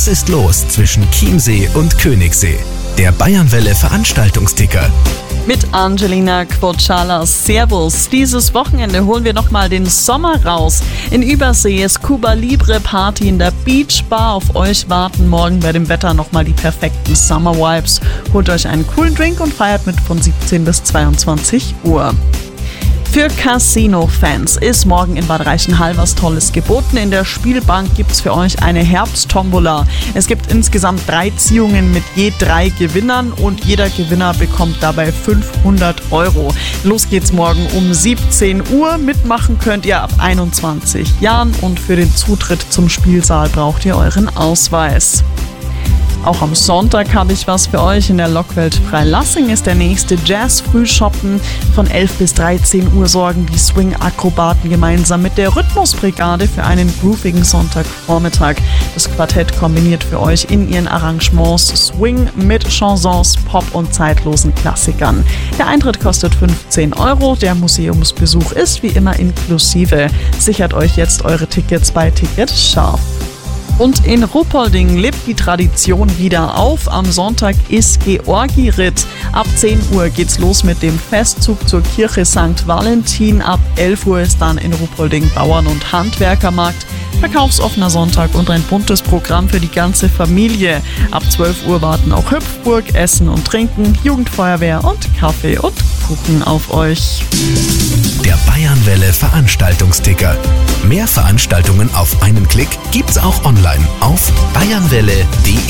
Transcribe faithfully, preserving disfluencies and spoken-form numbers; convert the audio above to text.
Was ist los zwischen Chiemsee und Königssee? Der Bayernwelle Veranstaltungsticker. Mit Angelina Quotschalas. Servus. Dieses Wochenende holen wir nochmal den Sommer raus. In Übersee ist Cuba Libre Party in der Beach Bar. Auf euch warten morgen bei dem Wetter nochmal die perfekten Summer Vibes. Holt euch einen coolen Drink und feiert mit von siebzehn bis zweiundzwanzig Uhr. Für Casino-Fans ist morgen in Bad Reichenhall was Tolles geboten. In der Spielbank gibt es für euch eine Herbsttombola. Es gibt insgesamt drei Ziehungen mit je drei Gewinnern und jeder Gewinner bekommt dabei fünfhundert Euro. Los geht's morgen um siebzehn Uhr. Mitmachen könnt ihr ab einundzwanzig Jahren und für den Zutritt zum Spielsaal braucht ihr euren Ausweis. Auch am Sonntag habe ich was für euch. In der Lockwelt Freilassing ist der nächste Jazz-Frühschoppen. Von elf bis dreizehn Uhr sorgen die Swing-Akrobaten gemeinsam mit der Rhythmusbrigade für einen groovigen Sonntagvormittag. Das Quartett kombiniert für euch in ihren Arrangements Swing mit Chansons, Pop und zeitlosen Klassikern. Der Eintritt kostet fünfzehn Euro. Der Museumsbesuch ist wie immer inklusive. Sichert euch jetzt eure Tickets bei Ticket Scharf. Und in Ruppolding lebt die Tradition wieder auf. Am Sonntag ist Georgi-Ritt. Ab zehn Uhr geht's los mit dem Festzug zur Kirche Sankt Valentin. Ab elf Uhr ist dann in Ruppolding Bauern- und Handwerkermarkt. Verkaufsoffener Sonntag und ein buntes Programm für die ganze Familie. Ab zwölf Uhr warten auch Hüpfburg, Essen und Trinken, Jugendfeuerwehr und Kaffee und Kuchen auf euch. Der Bayernwelle Veranstaltungsticker. Mehr Veranstaltungen auf einen Klick gibt's auch online auf bayernwelle punkt de.